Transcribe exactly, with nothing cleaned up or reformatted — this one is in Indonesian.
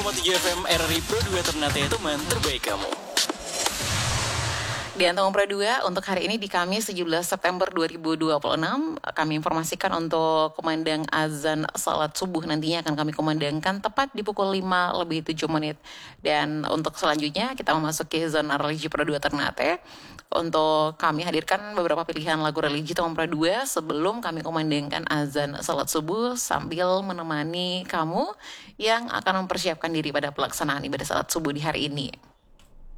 koma tujuh F M R R I Pro dua Ternate, teman terbaik kamu. Di Anteng Pro dua untuk hari ini di Kamis tujuh belas September dua ribu dua puluh enam, kami informasikan untuk kumandang azan salat subuh nantinya akan kami kumandangkan tepat di pukul lima lebih tujuh menit. Dan untuk selanjutnya kita memasuki zona religi Pro dua Ternate. Untuk kami hadirkan beberapa pilihan lagu religi Anteng Pro dua sebelum kami kumandangkan azan salat subuh sambil menemani kamu yang akan mempersiapkan diri pada pelaksanaan ibadah salat subuh di hari ini.